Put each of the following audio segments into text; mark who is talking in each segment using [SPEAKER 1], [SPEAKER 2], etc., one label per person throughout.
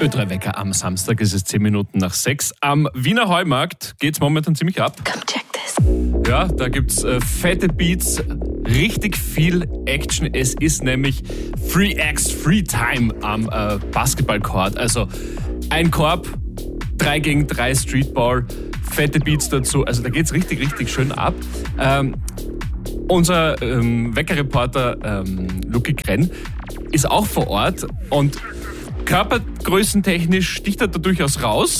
[SPEAKER 1] Ö3-Wecker am Samstag, es ist 10 Minuten nach 6. Am Wiener Heumarkt geht's momentan ziemlich ab.
[SPEAKER 2] Come check this.
[SPEAKER 1] Ja, da gibt's fette Beats, richtig viel Action. Es ist nämlich Free X Free Time am Basketballcourt. Also ein Korb, 3 gegen 3 Streetball, fette Beats dazu. Also da geht's richtig, richtig schön ab. Unser Weckerreporter Luki Krenn ist auch vor Ort und körpergrößentechnisch sticht er da durchaus raus.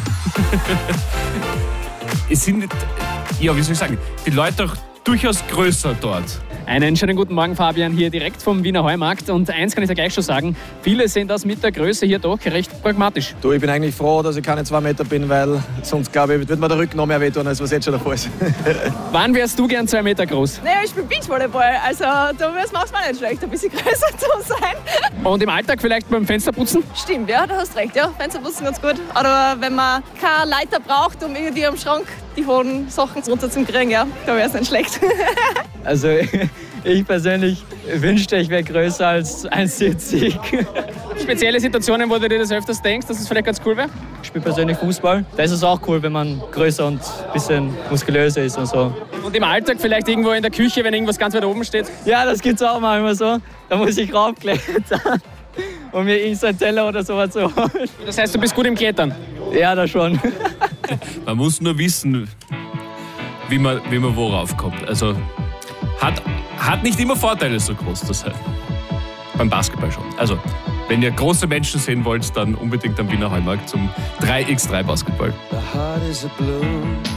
[SPEAKER 1] Es sind, ja, wie soll ich sagen, die Leute auch durchaus größer dort.
[SPEAKER 3] Einen schönen guten Morgen, Fabian, hier direkt vom Wiener Heumarkt. Und eins kann ich dir gleich schon sagen, viele sehen das mit der Größe hier doch recht pragmatisch.
[SPEAKER 4] Du, ich bin eigentlich froh, dass ich keine 2 Meter bin, weil sonst, glaube ich, wird mir der Rücken noch mehr wehtun, als was jetzt schon der Fall ist.
[SPEAKER 3] Wann wärst du gern 2 Meter groß?
[SPEAKER 5] Naja, ich spiele Beachvolleyball, also da macht es mir nicht schlecht, ein bisschen größer zu sein.
[SPEAKER 3] Und im Alltag vielleicht beim Fensterputzen?
[SPEAKER 5] Stimmt, ja, da hast recht, ja, Fensterputzen ganz gut. Oder wenn man keine Leiter braucht, um irgendwie am Schrank die hohen Sachen runterzukriegen, ja, da wäre es nicht schlecht.
[SPEAKER 6] Also ich persönlich wünschte, ich wäre größer als 1,70.
[SPEAKER 3] Spezielle Situationen, wo du dir das öfters denkst, dass es vielleicht ganz cool wäre?
[SPEAKER 6] Ich spiele persönlich Fußball. Da ist es auch cool, wenn man größer und ein bisschen muskulöser ist und so.
[SPEAKER 3] Und im Alltag vielleicht irgendwo in der Küche, wenn irgendwas ganz weit oben steht?
[SPEAKER 6] Ja, das gibt's auch manchmal so. Da muss ich raufklettern, um mir irgendeinen Teller oder sowas zu holen.
[SPEAKER 3] Das heißt, du bist gut im Klettern?
[SPEAKER 6] Ja, das schon.
[SPEAKER 1] Man muss nur wissen, wie man worauf kommt. Also hat nicht immer Vorteile, so groß zu sein. Beim Basketball schon. Also, wenn ihr große Menschen sehen wollt, dann unbedingt am Wiener Heumarkt zum 3x3 Basketball.
[SPEAKER 7] The heart is a blue.